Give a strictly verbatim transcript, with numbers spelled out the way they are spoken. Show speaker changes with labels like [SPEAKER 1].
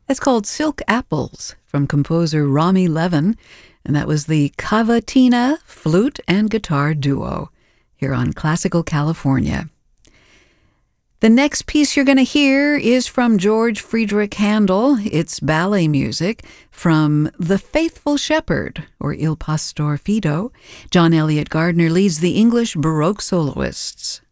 [SPEAKER 1] It's called Silk Apples from composer Rami Levin, and that was the Cavatina flute and guitar duo here on Classical California. The next piece you're going to hear is from George Friedrich Handel. It's ballet music from The Faithful Shepherd, or Il Pastor Fido. John Elliott Gardner leads the English Baroque soloists.